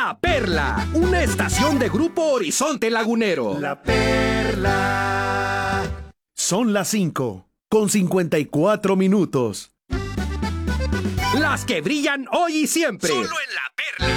La Perla, una estación de Grupo Horizonte Lagunero. La Perla. Son las 5:54. Las que brillan hoy y siempre. Solo en La Perla.